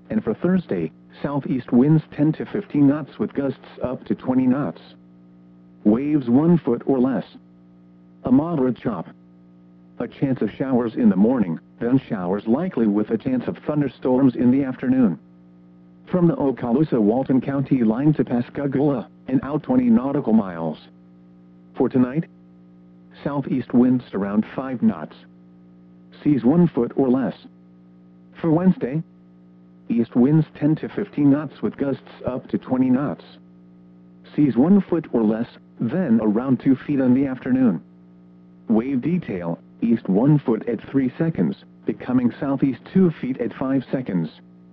And for Thursday, southeast winds 10 to 15 knots with gusts up to 20 knots. Waves 1 foot or less. A moderate chop. A chance of showers in the morning, then showers likely with a chance of thunderstorms in the afternoon. From the Okaloosa-Walton County line to Pascagoula, and out 20 nautical miles. For tonight, southeast winds around 5 knots. Seas 1 foot or less. For Wednesday, east winds 10 to 15 knots with gusts up to 20 knots. Seas 1 foot or less, then around 2 feet in the afternoon. Wave detail, east 1 foot at 3 seconds, becoming southeast 2 feet at 5 seconds.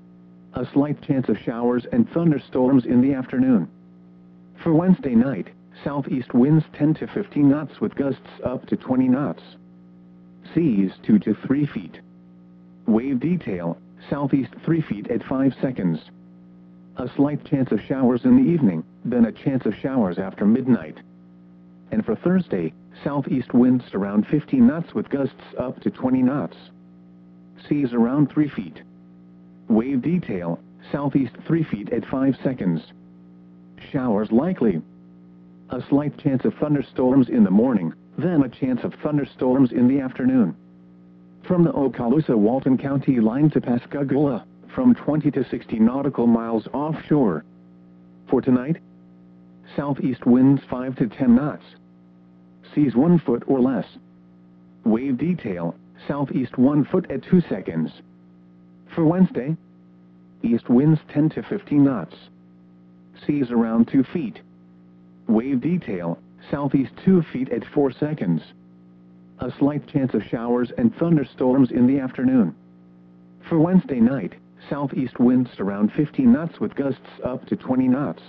A slight chance of showers and thunderstorms in the afternoon. For Wednesday night, southeast winds 10 to 15 knots with gusts up to 20 knots. Seas 2 to 3 feet. Wave detail, southeast 3 feet at 5 seconds. A slight chance of showers in the evening, then a chance of showers after midnight. And for Thursday, southeast winds around 15 knots with gusts up to 20 knots. Seas around 3 feet. Wave detail, southeast 3 feet at 5 seconds. Showers likely. A slight chance of thunderstorms in the morning, then a chance of thunderstorms in the afternoon. From the Okaloosa-Walton County line to Pascagoula, from 20 to 60 nautical miles offshore. For tonight, southeast winds 5 to 10 knots. Seas 1 foot or less. Wave detail, southeast 1 foot at 2 seconds. For Wednesday, east winds 10 to 15 knots. Seas around 2 feet. Wave detail, southeast 2 feet at 4 seconds. A slight chance of showers and thunderstorms in the afternoon. For Wednesday night, southeast winds around 15 knots with gusts up to 20 knots.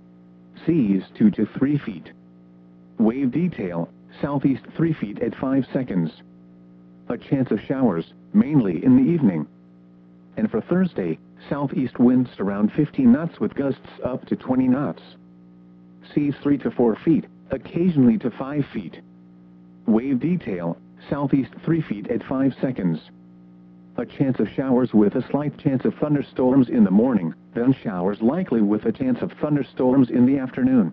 Seas 2 to 3 feet. Wave detail, southeast 3 feet at 5 seconds. A chance of showers, mainly in the evening. And for Thursday, southeast winds around 15 knots with gusts up to 20 knots. Seas 3 to 4 feet, occasionally to 5 feet. Wave detail, southeast 3 feet at 5 seconds. A chance of showers with a slight chance of thunderstorms in the morning, then showers likely with a chance of thunderstorms in the afternoon.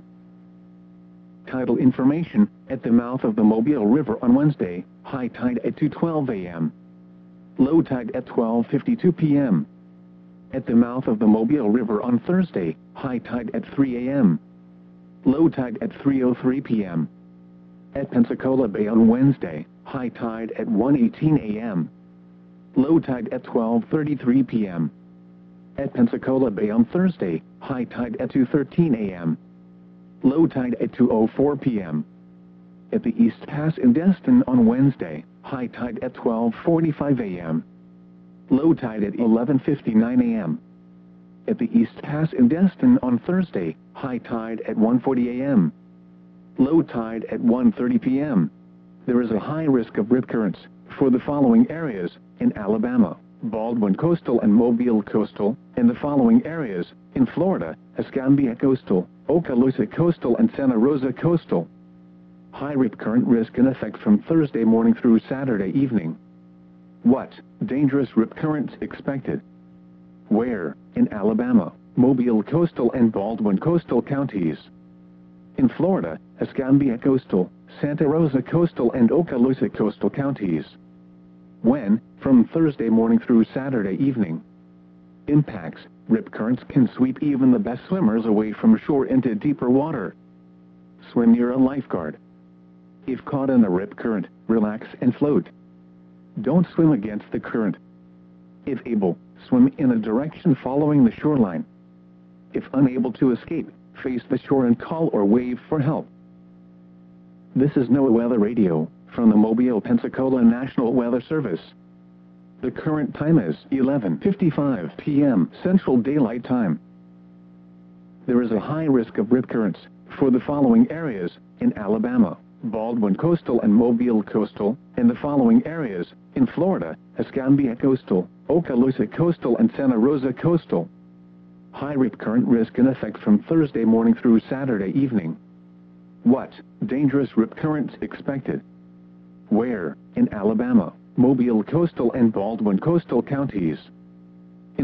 Tidal information, at the mouth of the Mobile River on Wednesday, high tide at 2:12 a.m. Low tide at 12:52 p.m. At the mouth of the Mobile River on Thursday, high tide at 3 a.m. Low tide at 3:03 p.m. At Pensacola Bay on Wednesday, high tide at 1:18 a.m. Low tide at 12:33 p.m. At Pensacola Bay on Thursday, high tide at 2:13 a.m. Low tide at 2:04 p.m. At the East Pass in Destin on Wednesday, high tide at 12:45 a.m. Low tide at 11:59 a.m. At the East Pass in Destin on Thursday, high tide at 1:40 a.m. Low tide at 1:30 p.m. There is a high risk of rip currents for the following areas in Alabama, Baldwin Coastal and Mobile Coastal, and the following areas in Florida, Escambia Coastal, Okaloosa Coastal and Santa Rosa Coastal. High rip current risk in effect from Thursday morning through Saturday evening. What dangerous rip currents expected? Where? In Alabama, Mobile Coastal and Baldwin Coastal counties. In Florida, Escambia Coastal, Santa Rosa Coastal and Okaloosa Coastal counties. When? From Thursday morning through Saturday evening. Impacts: rip currents can sweep even the best swimmers away from shore into deeper water. Swim near a lifeguard. If caught in a rip current, relax and float. Don't swim against the current. If able, swim in a direction following the shoreline. If unable to escape, face the shore and call or wave for help. This is NOAA Weather Radio, from the Mobile, Pensacola National Weather Service. The current time is 11:55 p.m. Central Daylight Time. There is a high risk of rip currents for the following areas in Alabama, Baldwin Coastal and Mobile Coastal, and the following areas in Florida, Escambia Coastal, Okaloosa Coastal and Santa Rosa Coastal. High rip current risk in effect from Thursday morning through Saturday evening. What dangerous rip currents expected? Where? In Alabama, Mobile Coastal and Baldwin Coastal counties.